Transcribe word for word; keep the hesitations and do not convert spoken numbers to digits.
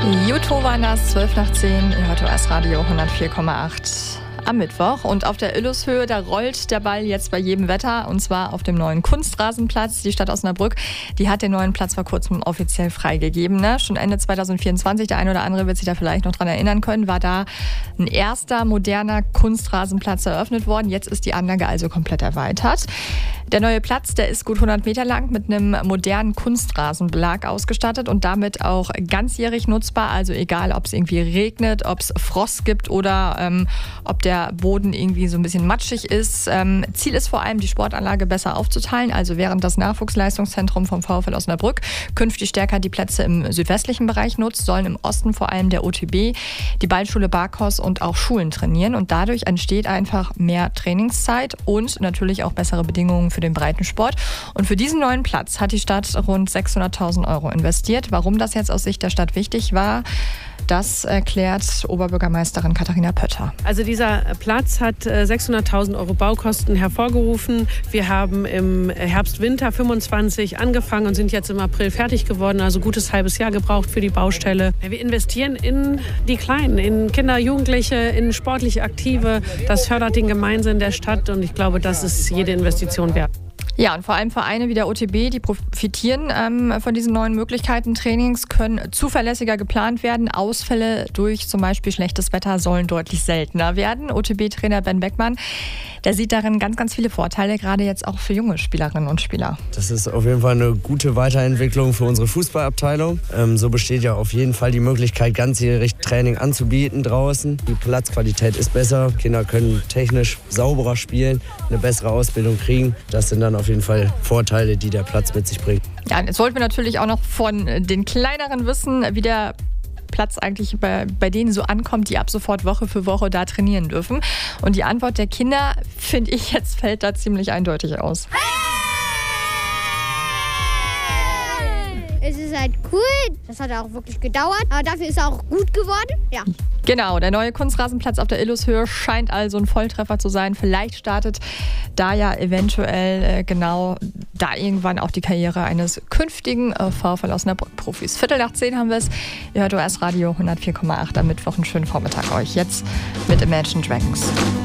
Juto waren das, zwölf nach zehn, ihr hört O S Radio hundertvier Komma acht am Mittwoch. Und auf der Illushöhe, da rollt der Ball jetzt bei jedem Wetter, und zwar auf dem neuen Kunstrasenplatz. Die Stadt Osnabrück, die hat den neuen Platz vor kurzem offiziell freigegeben. Ne? Schon Ende zwanzig vierundzwanzig, der eine oder andere wird sich da vielleicht noch dran erinnern können, war da ein erster moderner Kunstrasenplatz eröffnet worden. Jetzt ist die Anlage also komplett erweitert. Der neue Platz, der ist gut hundert Meter lang, mit einem modernen Kunstrasenbelag ausgestattet und damit auch ganzjährig nutzbar. Also egal, ob es irgendwie regnet, ob es Frost gibt oder ähm, ob der Boden irgendwie so ein bisschen matschig ist. Ähm, Ziel ist vor allem, die Sportanlage besser aufzuteilen. Also während das Nachwuchsleistungszentrum vom VfL Osnabrück künftig stärker die Plätze im südwestlichen Bereich nutzt, sollen im Osten vor allem der O T B, die Ballschule Barkos und auch Schulen trainieren. Und dadurch entsteht einfach mehr Trainingszeit und natürlich auch bessere Bedingungen für den Breitensport. Und für diesen neuen Platz hat die Stadt rund sechshunderttausend Euro investiert. Warum das jetzt aus Sicht der Stadt wichtig war, das erklärt Oberbürgermeisterin Katharina Pötter. Also dieser Platz hat sechshunderttausend Euro Baukosten hervorgerufen. Wir haben im Herbst, Winter fünfundzwanzig angefangen und sind jetzt im April fertig geworden. Also gutes halbes Jahr gebraucht für die Baustelle. Wir investieren in die Kleinen, in Kinder, Jugendliche, in sportlich Aktive. Das fördert den Gemeinsinn der Stadt und ich glaube, das ist jede Investition wert. Ja, und vor allem Vereine wie der O T B, die profitieren ähm, von diesen neuen Möglichkeiten. Trainings können zuverlässiger geplant werden. Ausfälle durch zum Beispiel schlechtes Wetter sollen deutlich seltener werden. O T B-Trainer Ben Beckmann, der sieht darin ganz, ganz viele Vorteile, gerade jetzt auch für junge Spielerinnen und Spieler. Das ist auf jeden Fall eine gute Weiterentwicklung für unsere Fußballabteilung. Ähm, so besteht ja auf jeden Fall die Möglichkeit, ganzjährig Training anzubieten draußen. Die Platzqualität ist besser. Kinder können technisch sauberer spielen, eine bessere Ausbildung kriegen. Das sind dann auf jeden Fall Vorteile, die der Platz mit sich bringt. Ja, jetzt sollten wir natürlich auch noch von den Kleineren wissen, wie der Platz eigentlich bei, bei denen so ankommt, die ab sofort Woche für Woche da trainieren dürfen. Und die Antwort der Kinder, finde ich, jetzt fällt da ziemlich eindeutig aus. Es ist halt cool, das hat auch wirklich gedauert, aber dafür ist er auch gut geworden, ja. Genau, der neue Kunstrasenplatz auf der Illushöhe scheint also ein Volltreffer zu sein. Vielleicht startet da ja eventuell äh, genau da irgendwann auch die Karriere eines künftigen äh, VfL Osnabrück-Profis. Viertel nach zehn haben wir es. Ihr hört O S Radio hundertvier Komma acht am Mittwoch. Einen schönen Vormittag euch. Jetzt mit Imagine Dragons.